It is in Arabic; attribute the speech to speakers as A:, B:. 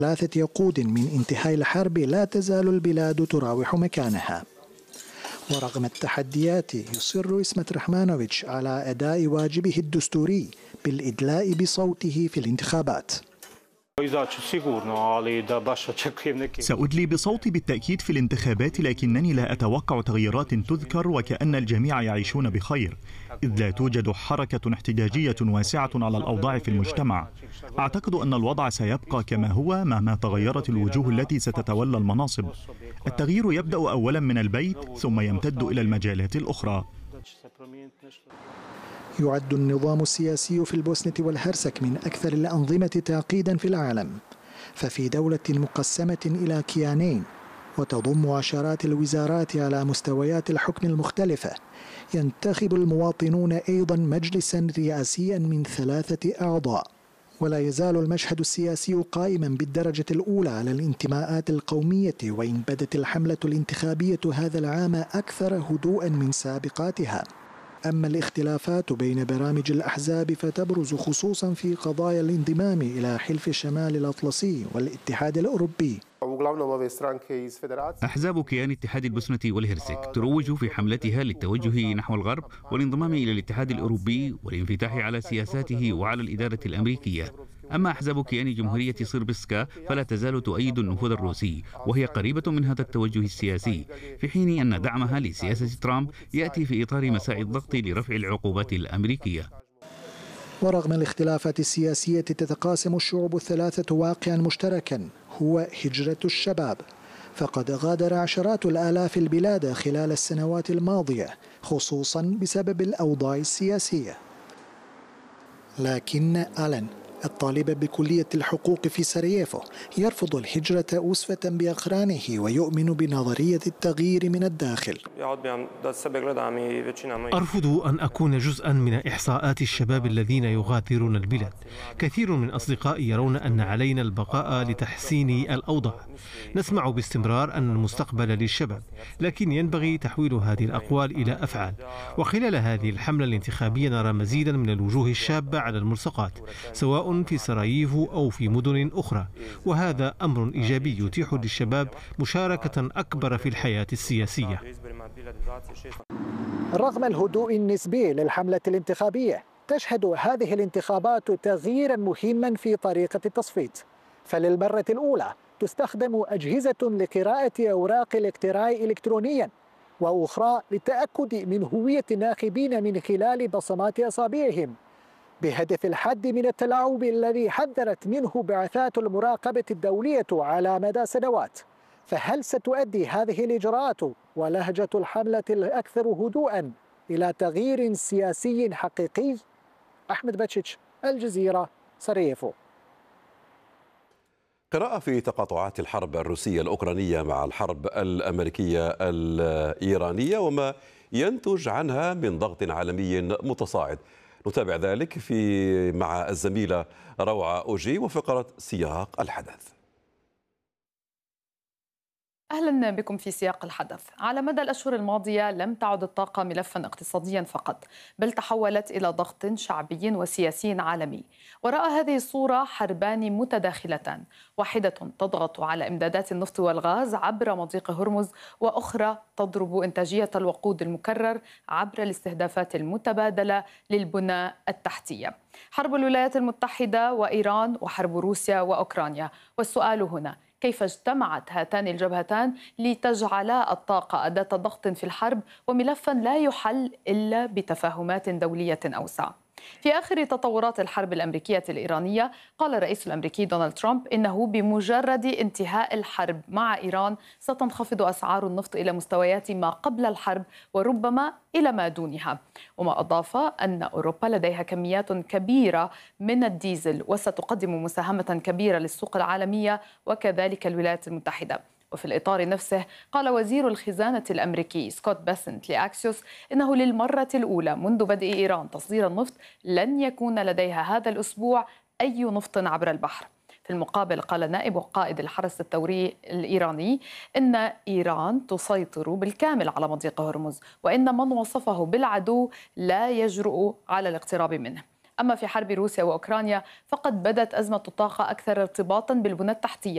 A: ثلاثة عقود من انتهاء الحرب لا تزال البلاد تراوح مكانها. ورغم التحديات يصر إسمت رحمانوفيتش على أداء واجبه الدستوري بالإدلاء بصوته في الانتخابات.
B: سأدلي بصوتي بالتأكيد في الانتخابات، لكنني لا أتوقع تغييرات تذكر، وكأن الجميع يعيشون بخير، إذ لا توجد حركة احتجاجية واسعة على الأوضاع في المجتمع. أعتقد أن الوضع سيبقى كما هو مهما تغيرت الوجوه التي ستتولى المناصب. التغيير يبدأ أولا من البيت ثم يمتد إلى المجالات الأخرى.
A: يعد النظام السياسي في البوسنة والهرسك من أكثر الأنظمة تعقيدا في العالم، ففي دولة مقسمة إلى كيانين وتضم عشرات الوزارات على مستويات الحكم المختلفة، ينتخب المواطنون أيضا مجلسا رئاسيا من 3 أعضاء. ولا يزال المشهد السياسي قائما بالدرجة الأولى على الانتماءات القومية، وإن بدت الحملة الانتخابية هذا العام أكثر هدوءا من سابقاتها. أما الاختلافات بين برامج الأحزاب فتبرز خصوصا في قضايا الانضمام إلى حلف الشمال الأطلسي والاتحاد الأوروبي.
C: أحزاب كيان اتحاد البوسنة والهرسك تروج في حملتها للتوجه نحو الغرب والانضمام إلى الاتحاد الأوروبي والانفتاح على سياساته وعلى الإدارة الأمريكية. أما أحزاب كيان جمهورية صربسكا فلا تزال تؤيد النفوذ الروسي، وهي قريبة من هذا التوجه السياسي، في حين أن دعمها لسياسة ترامب يأتي في إطار مساعي الضغط لرفع العقوبات الأمريكية.
A: ورغم الاختلافات السياسية تتقاسم الشعوب الثلاثة واقعا مشتركا، هو هجرة الشباب، فقد غادر عشرات الآلاف البلاد خلال السنوات الماضية، خصوصا بسبب الأوضاع السياسية. لكن ألان الطالب بكلية الحقوق في سراييفو يرفض الهجرة أسوة بأقرانه ويؤمن بنظرية التغيير من الداخل.
D: أرفض أن أكون جزءا من إحصاءات الشباب الذين يغادرون البلاد. كثير من أصدقائي يرون أن علينا البقاء لتحسين الأوضاع. نسمع باستمرار أن المستقبل للشباب، لكن ينبغي تحويل هذه الأقوال إلى أفعال. وخلال هذه الحملة الانتخابية نرى مزيدا من الوجوه الشابة على الملصقات، سواء في سراييفو أو في مدن أخرى، وهذا أمر إيجابي يتيح للشباب مشاركة أكبر في الحياة السياسية.
A: رغم الهدوء النسبي للحملة الانتخابية، تشهد هذه الانتخابات تغييرا مهما في طريقة التصويت، فللمرة الأولى تستخدم أجهزة لقراءة أوراق الاقتراع إلكترونيا، وأخرى للتأكد من هوية الناخبين من خلال بصمات أصابعهم، بهدف الحد من التلاعب الذي حذرت منه بعثات المراقبة الدولية على مدى سنوات. فهل ستؤدي هذه الإجراءات ولهجة الحملة الأكثر هدوءا إلى تغيير سياسي حقيقي؟ أحمد باتشيتش، الجزيرة، سراييفو.
E: قراءة في تقاطعات الحرب الروسية الأوكرانية مع الحرب الأمريكية الإيرانية وما ينتج عنها من ضغط عالمي متصاعد. نتابع ذلك مع الزميلة روعة أوجي وفقرة سياق الحدث.
F: أهلا بكم في سياق الحدث. على مدى الأشهر الماضية لم تعد الطاقة ملفا اقتصاديا فقط، بل تحولت إلى ضغط شعبي وسياسي عالمي. وراء هذه الصورة حربان متداخلتان، واحدة تضغط على إمدادات النفط والغاز عبر مضيق هرمز، وأخرى تضرب إنتاجية الوقود المكرر عبر الاستهدافات المتبادلة للبنى التحتية. حرب الولايات المتحدة وإيران وحرب روسيا وأوكرانيا. والسؤال هنا: كيف اجتمعت هاتان الجبهتان لتجعلا الطاقة أداة ضغط في الحرب وملفا لا يحل إلا بتفاهمات دولية أوسع؟ في آخر تطورات الحرب الأمريكية الإيرانية، قال الرئيس الأمريكي دونالد ترامب إنه بمجرد انتهاء الحرب مع إيران ستنخفض أسعار النفط إلى مستويات ما قبل الحرب وربما إلى ما دونها. وما أضاف أن أوروبا لديها كميات كبيرة من الديزل وستقدم مساهمة كبيرة للسوق العالمية، وكذلك الولايات المتحدة. وفي الإطار نفسه قال وزير الخزانة الأمريكي سكوت بيسنت لأكسيوس إنه للمرة الأولى منذ بدء إيران تصدير النفط لن يكون لديها هذا الأسبوع أي نفط عبر البحر. في المقابل قال نائب قائد الحرس الثوري الإيراني إن إيران تسيطر بالكامل على مضيق هرمز، وإن من وصفه بالعدو لا يجرؤ على الاقتراب منه. أما في حرب روسيا وأوكرانيا فقد بدت أزمة الطاقة أكثر ارتباطا بالبنى التحتية